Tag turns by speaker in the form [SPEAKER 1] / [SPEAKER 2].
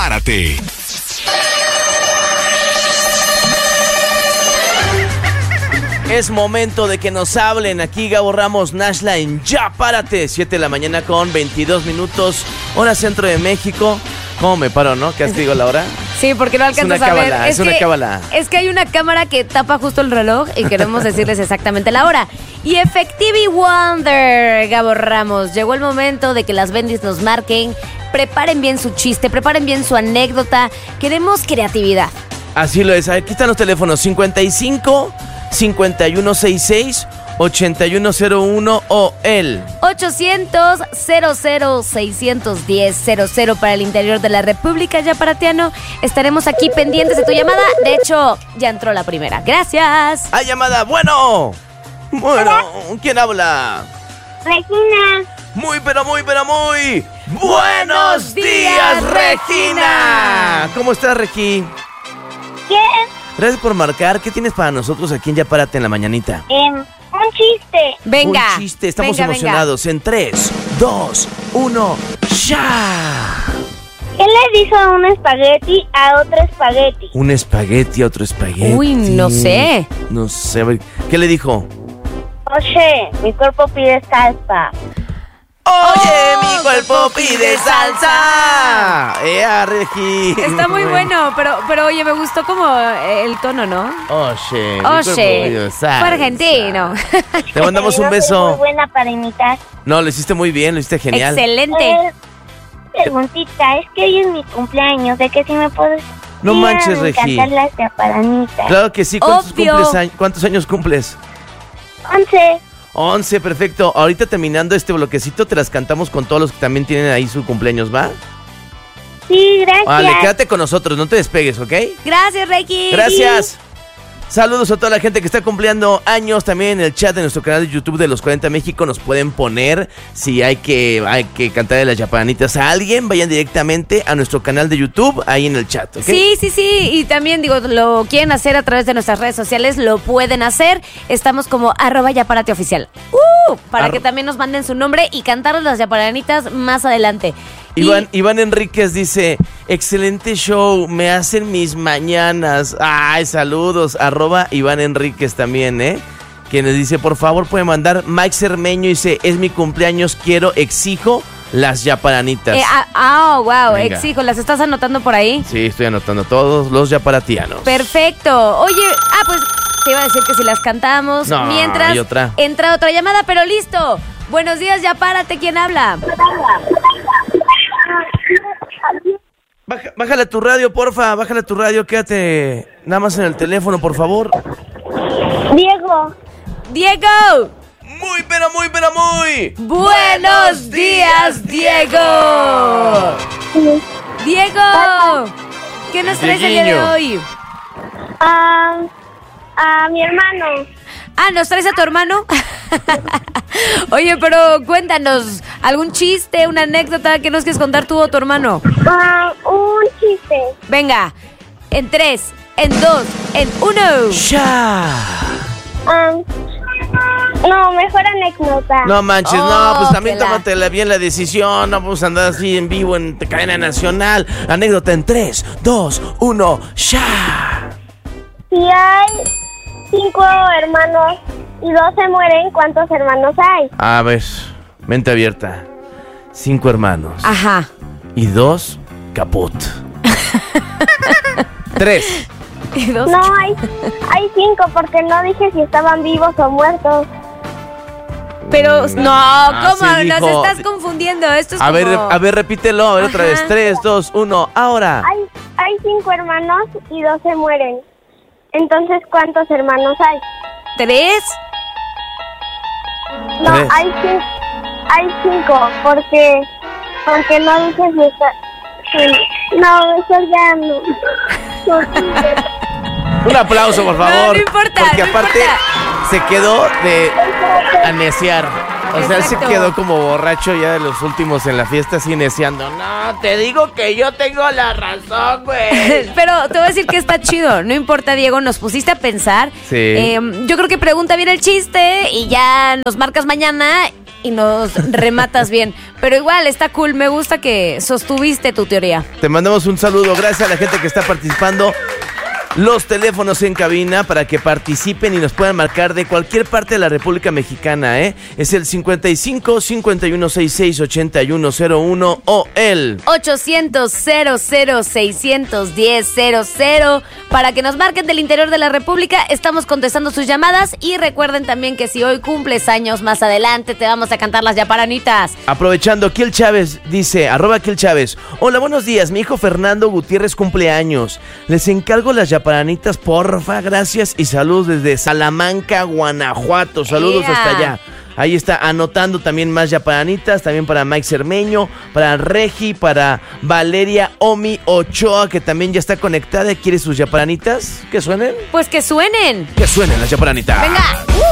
[SPEAKER 1] Párate.
[SPEAKER 2] Es momento de que nos hablen. Aquí Gabo Ramos, Nashla en Ya Párate. 7 de la mañana con 22 minutos. Hora centro de México. ¿Cómo me paro, no? ¿Qué te digo la hora?
[SPEAKER 3] Sí, porque no alcanzas a ver.
[SPEAKER 2] Es una cábala.
[SPEAKER 3] Es que hay una cámara que tapa justo el reloj y queremos decirles exactamente la hora. Y Effective Wonder, Gabo Ramos. Llegó el momento de que las bendis nos marquen. Preparen bien su chiste, preparen bien su anécdota. Queremos creatividad.
[SPEAKER 2] Así lo es. Aquí están los teléfonos 55 5166 8101 o el
[SPEAKER 3] 800-00-610-00 para el interior de la República Yaparatiano. Estaremos aquí pendientes de tu llamada. De hecho, ya entró la primera. Gracias.
[SPEAKER 2] ¡Hay llamada! Bueno, ¿quién habla?
[SPEAKER 4] Regina.
[SPEAKER 2] Muy buenos días, Regina. ¿Cómo estás, Regi?
[SPEAKER 4] ¿Qué?
[SPEAKER 2] Gracias por marcar. ¿Qué tienes para nosotros aquí en Ya Párate en la mañanita?
[SPEAKER 4] Un chiste.
[SPEAKER 3] Venga.
[SPEAKER 2] Un chiste, estamos
[SPEAKER 3] venga,
[SPEAKER 2] emocionados. En 3, 2, 1, ¡ya!
[SPEAKER 4] ¿Qué le dijo un espagueti a otro espagueti?
[SPEAKER 2] Un espagueti a otro espagueti.
[SPEAKER 3] Uy, no sé.
[SPEAKER 2] No sé. ¿Qué le dijo?
[SPEAKER 4] Oye, mi cuerpo pide salsa.
[SPEAKER 2] Oye, mi cuerpo pide salsa. Regi.
[SPEAKER 3] Está muy bueno, pero oye, me gustó como el tono, ¿no?
[SPEAKER 2] Oye, mi cuerpo pide salsa.
[SPEAKER 3] Fue argentino.
[SPEAKER 2] Te mandamos un
[SPEAKER 4] No soy
[SPEAKER 2] beso.
[SPEAKER 4] muy buena para imitar.
[SPEAKER 2] No, lo hiciste muy bien, lo hiciste genial.
[SPEAKER 3] Excelente.
[SPEAKER 4] Preguntita, es que hoy es mi cumpleaños, ¿de qué sí me puedes?
[SPEAKER 2] No manches, Regi.
[SPEAKER 4] Cantar las chaparanitas.
[SPEAKER 2] Claro que sí.
[SPEAKER 3] Obvio.
[SPEAKER 2] ¿Cuántos años cumples?
[SPEAKER 4] 11.
[SPEAKER 2] 11, perfecto. Ahorita terminando este bloquecito, te las cantamos con todos los que también tienen ahí su cumpleaños, ¿va?
[SPEAKER 4] Sí, gracias.
[SPEAKER 2] Vale, quédate con nosotros, no te despegues, ¿ok?
[SPEAKER 3] Gracias, Reiki.
[SPEAKER 2] Gracias. Saludos a toda la gente que está cumpliendo años. También en el chat de nuestro canal de YouTube de Los 40 México nos pueden poner si hay que cantar de las chaparanitas a alguien. Vayan directamente a nuestro canal de YouTube, ahí en el chat, ¿ok?
[SPEAKER 3] Sí. Y también, lo quieren hacer a través de nuestras redes sociales, lo pueden hacer. Estamos como @yaparateoficial. Para que también nos manden su nombre y cantar las chaparanitas más adelante.
[SPEAKER 2] Iván Enríquez dice: excelente show, me hacen mis mañanas. Ay, saludos, @Iván Enríquez también, que nos dice, por favor puede mandar. Mike Cermeño dice, es mi cumpleaños, exijo las yaparanitas.
[SPEAKER 3] Wow,
[SPEAKER 2] Venga.
[SPEAKER 3] exijo, ¿las estás anotando por ahí?
[SPEAKER 2] Sí, estoy anotando todos los yaparatianos.
[SPEAKER 3] Perfecto. Oye, pues te iba a decir que si las cantamos,
[SPEAKER 2] No,
[SPEAKER 3] mientras
[SPEAKER 2] hay otra.
[SPEAKER 3] entra otra llamada, pero listo. Buenos días, Ya Párate, ¿quién habla?
[SPEAKER 2] Bájale a tu radio, porfa, bájale a tu radio, quédate nada más en el teléfono, por favor.
[SPEAKER 4] Diego.
[SPEAKER 3] ¡Diego!
[SPEAKER 2] Muy.
[SPEAKER 3] ¡Buenos días, Diego! ¡Diego! ¿Qué nos traes el día de hoy?
[SPEAKER 4] A mi hermano.
[SPEAKER 3] ¿Nos traes a tu hermano? Oye, pero cuéntanos, ¿algún chiste, una anécdota que nos quieres contar tú o tu hermano?
[SPEAKER 4] Un chiste.
[SPEAKER 3] Venga, en 3, en 2, en 1.
[SPEAKER 2] ¡Ya!
[SPEAKER 4] No, mejor anécdota.
[SPEAKER 2] No manches, pues también
[SPEAKER 3] que la-
[SPEAKER 2] tómatela bien la decisión. No vamos a andar así en vivo en cadena nacional. Anécdota en 3, 2, 1, ¡ya!
[SPEAKER 4] Si hay 5 hermanos y 2 se mueren, ¿cuántos hermanos hay?
[SPEAKER 2] A ver, mente abierta. 5 hermanos.
[SPEAKER 3] Ajá.
[SPEAKER 2] Y 2, caput. 3.
[SPEAKER 3] Y 2.
[SPEAKER 4] No, hay 5 porque no dije si estaban vivos o muertos.
[SPEAKER 3] Pero, no, ¿cómo?
[SPEAKER 2] sí
[SPEAKER 3] Nos
[SPEAKER 2] dijo.
[SPEAKER 3] estás confundiendo. Esto es
[SPEAKER 2] A ver,
[SPEAKER 3] como...
[SPEAKER 2] repítelo, a ver otra
[SPEAKER 3] Ajá.
[SPEAKER 2] vez. 3, 2, 1, ahora.
[SPEAKER 4] Hay 5 hermanos y 2 se mueren. Entonces, ¿cuántos hermanos hay?
[SPEAKER 3] 3.
[SPEAKER 4] No,
[SPEAKER 2] Tres.
[SPEAKER 4] hay 5 porque no dije si está... No, eso ya no.
[SPEAKER 2] Un aplauso, por favor.
[SPEAKER 3] No importa,
[SPEAKER 2] Porque
[SPEAKER 3] no
[SPEAKER 2] aparte
[SPEAKER 3] importa.
[SPEAKER 2] se quedó de aneciar. O sea, él se
[SPEAKER 3] Exacto.
[SPEAKER 2] quedó como borracho ya de los últimos en la fiesta, así neciando. No, te digo que yo tengo la razón, güey.
[SPEAKER 3] Pero te voy a decir que está chido. No importa, Diego, nos pusiste a pensar.
[SPEAKER 2] Sí.
[SPEAKER 3] Yo creo que pregunta bien el chiste y ya nos marcas mañana y nos rematas bien. Pero igual, está cool, me gusta que sostuviste tu teoría.
[SPEAKER 2] Te mandamos un saludo, gracias a la gente que está participando. Los teléfonos en cabina para que participen y nos puedan marcar de cualquier parte de la República Mexicana, ¿eh? Es el 55 5166 8101 o el
[SPEAKER 3] 800-00-610-00 para que nos marquen del interior de la República. Estamos contestando sus llamadas y recuerden también que si hoy cumples años, más adelante te vamos a cantar las yaparanitas.
[SPEAKER 2] Aprovechando, Kiel Chávez dice, @Kiel Chávez: hola, buenos días, mi hijo Fernando Gutiérrez cumple años. Les encargo las yaparanitas, porfa, gracias y saludos desde Salamanca, Guanajuato. Saludos hasta allá. Ahí está, anotando también más yaparanitas, también para Mike Cermeño, para Regi, para Valeria Omi Ochoa, que también ya está conectada y quiere sus yaparanitas. ¿Que suenen?
[SPEAKER 3] Pues que suenen.
[SPEAKER 2] Que suenen las yaparanitas.
[SPEAKER 3] Venga.